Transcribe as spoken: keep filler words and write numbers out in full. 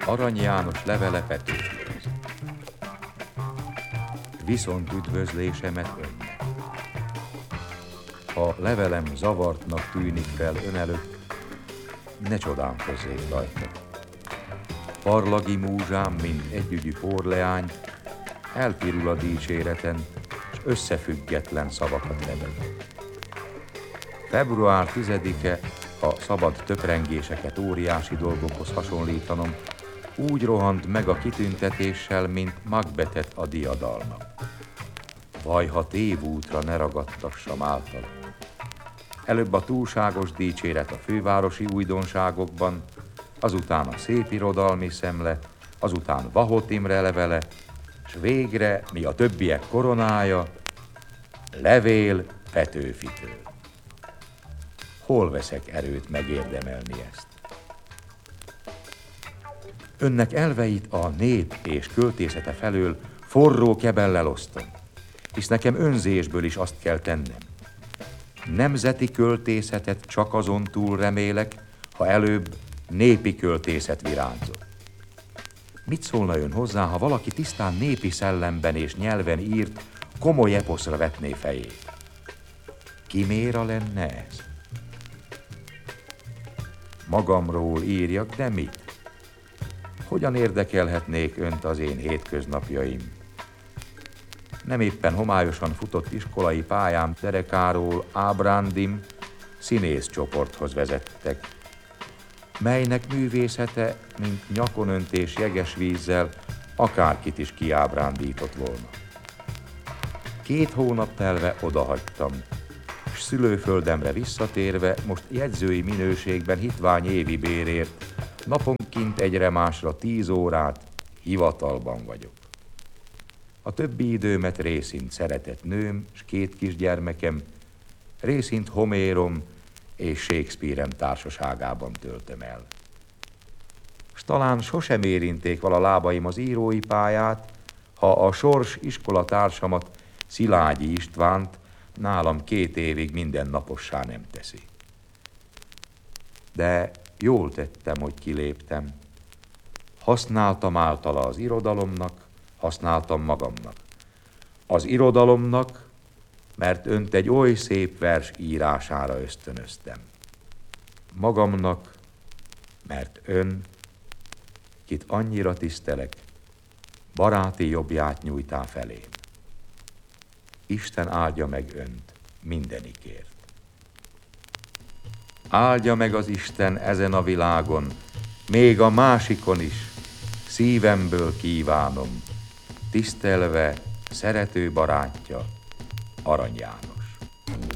Arany János levele Petőfihoz. Viszont üdvözlésemet önnek. Ha levelem zavartnak tűnik fel ön előtt, ne csodálkozzék rajta. Parlagi múzsám, mint együgyű porleány, elpirul a dicséreten, s összefüggetlen szavakat leved. Február tizedike, ha szabad töprengéseket óriási dolgokhoz hasonlítanom, úgy rohant meg a kitüntetéssel, mint Macbethet a diadalma. Vaj, ha tévútra ne ragadtassam által. Előbb a túlságos dicséret a fővárosi újdonságokban, azután a szépirodalmi szemle, azután Vahot Imre levele, s végre, mi a többiek koronája, levél Petőfitől. Hol veszek erőt megérdemelni ezt? Önnek elveit a nép és költészete felől forró kebellel osztom, hisz nekem önzésből is azt kell tennem. Nemzeti költészetet csak azon túl remélek, ha előbb népi költészet virágzol. Mit szólna ön hozzá, ha valaki tisztán népi szellemben és nyelven írt, komoly eposzra vetné fejét? Kiméra lenne ez? Magamról írjak, de mit? Hogyan érdekelhetnék önt az én hétköznapjaim? Nem éppen homályosan futott iskolai pályám derekáról Ábrándim színészcsoporthoz vezettek, melynek művészete, mint nyakonöntés jeges vízzel, akárkit is kiábrándított volna. Két hónap telve odahagytam, s szülőföldemre visszatérve most jegyzői minőségben hitvány évi bérért, naponként egyre másra tíz órát hivatalban vagyok. A többi időmet részint szeretett nőm s két kisgyermekem, részint Homérom és Shakespeare-em társaságában töltöm el. S talán sosem érinték vala lábaim az írói pályát, ha a sors iskolatársamat, Szilágyi Istvánt nálam két évig mindennapossá nem teszi. De jól tettem, hogy kiléptem. Használtam általa az irodalomnak, használtam magamnak. Az irodalomnak, mert önt egy oly szép vers írására ösztönöztem. Magamnak, mert ön, kit annyira tisztelek, baráti jobbját nyújtá felém. Isten áldja meg önt mindenikért. Áldja meg az Isten ezen a világon, még a másikon is, szívemből kívánom, tisztelve szerető barátja, Arany János.